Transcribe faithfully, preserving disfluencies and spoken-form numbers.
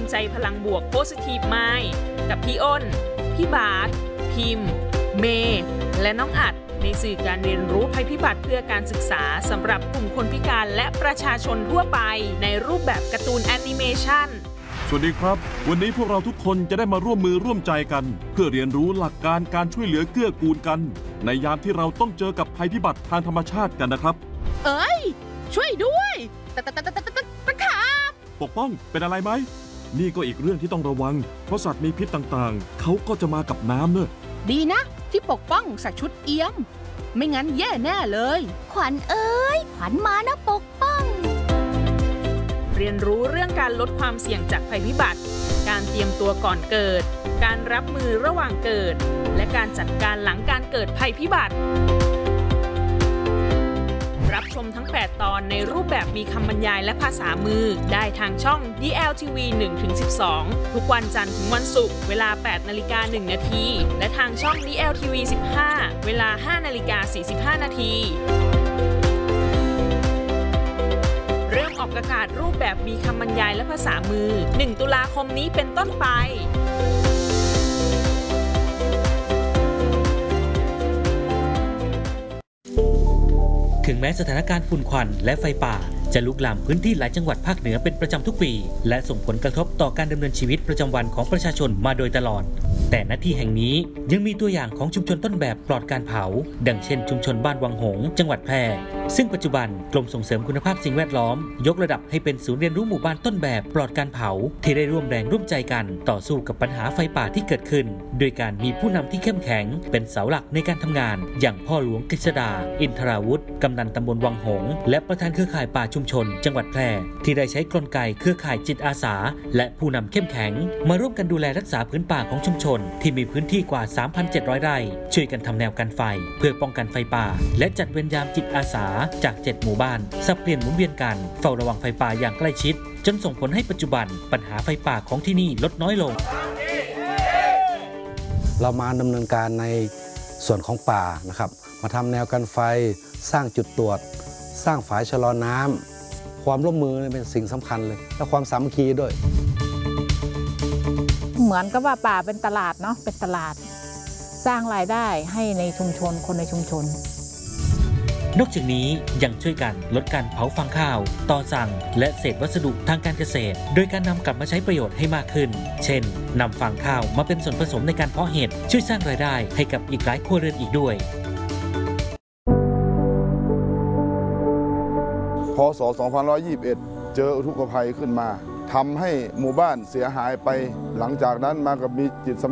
ใจพลังบวก Positive Mind กับพี่อ้นพี่บาสพิมพ์เมย์และน้องอัดในสื่อการเรียนรู้ภัยพิบัติเพื่อการศึกษาสำหรับกลุ่มคนพิการและประชาชนทั่วไปในรูปแบบการ์ตูนแอนิเมชันสวัสดีครับวันนี้พวกเราทุกคนจะได้มาร่วมมือร่วมใจกันเพื่อเรียนรู้หลักการการช่วยเหลือเกื้อกูลกันในยามที่เราต้องเจอกับภัยพิบัติทางธรรมชาติกันนะครับเอ้ยช่วยด้วยตะตะตะตะตะตะตะขาบปกป้องเป็นอะไรไหมนี่ก็อีกเรื่องที่ต้องระวังเพราะสัตว์มีพิษต่างๆเขาก็จะมากับน้ำเนอะดีนะที่ปกป้องใส่ชุดเอี้ยมไม่งั้นแย่แน่เลยขวัญเอ้ยขวัญมานะปกป้องเรียนรู้เรื่องการลดความเสี่ยงจากภัยพิบัติการเตรียมตัวก่อนเกิดการรับมือระหว่างเกิดและการจัดการหลังการเกิดภัยพิบัติรับชมทั้งแปดตอนในรูปแบบมีคำบรรยายและภาษามือได้ทางช่อง ดี แอล ที วี หนึ่งถึงสิบสอง ทุกวันจันทร์ถึงวันศุกร์เวลา แปดนาฬิกาหนึ่งนาทีและทางช่อง ดี แอล ที วี สิบห้า เวลา ห้านาฬิกาสี่สิบห้านาทีเริ่มออกอากาศรูปแบบมีคำบรรยายและภาษามือหนึ่งตุลาคมนี้เป็นต้นไปถึงแม้สถานการณ์ฝุ่นควันและไฟป่าจะลุกลามพื้นที่หลายจังหวัดภาคเหนือเป็นประจำทุกปีและส่งผลกระทบต่อการดำเนินชีวิตประจำวันของประชาชนมาโดยตลอดแต่ณที่แห่งนี้ยังมีตัวอย่างของชุมชนต้นแบบปลอดการเผาดังเช่นชุมชนบ้านวังหงส์จังหวัดแพร่ซึ่งปัจจุบันกรมส่งเสริมคุณภาพสิ่งแวดล้อมยกระดับให้เป็นศูนย์เรียนรู้หมู่บ้านต้นแบบปลอดการเผาที่ได้ร่วมแรงร่วมใจกันต่อสู้กับปัญหาไฟป่าที่เกิดขึ้นโดยการมีผู้นำที่เข้มแข็งเป็นเสาหลักในการทำงานอย่างพ่อหลวงกฤษดาอินทราวุฒิกำนันตำบลวังหงส์และประธานเครือข่ายป่าชุมชนจังหวัดแพร่ที่ได้ใช้กลไกเครือข่ายจิตอาสาและผู้นำเข้มแข็งมาร่วมกันดูแลรักษาพื้นป่าของชุมชนที่มีพื้นที่กว่า สามพันเจ็ดร้อย ไร่ช่วยกันทำแนวกันไฟเพื่อป้องกันไฟป่าและจัดเวรยามจิตอาสาจากเจ็ดหมู่บ้านสับเปลี่ยนหมุนเวียนกันเฝ้าระวังไฟป่าอย่างใกล้ชิดจนส่งผลให้ปัจจุบันปัญหาไฟป่าของที่นี่ลดน้อยลงเรามาดำเนินการในส่วนของป่านะครับมาทำแนวกันไฟสร้างจุดตรวจสร้างฝายชะลอน้ำความร่วมมือเป็นสิ่งสำคัญเลยและความสามัคคีด้วยเหมือนกับว่าป่าเป็นตลาดเนาะเป็นตลาดสร้างรายได้ให้ในชุมชนคนในชุมชนนอกจากนี้ยังช่วยกันลดการเผาฟางข้าวต่อสั่งและเศษวัสดุทางการเกษตรโดยการนำกลับมาใช้ประโยชน์ให้มากขึ้นเช่นนำฟางข้าวมาเป็นส่วนผสมในการเพาะเห็ดช่วยสร้างรายได้ให้กับอีกหลายครัวเรือนอีกด้วยพ.ศ. สองพันห้าร้อยยี่สิบเอ็ดเจออุทกภัยขึ้นมาทำให้หมู่บ้านเสียหายไปหลังจากนั้นมากับมีจิตส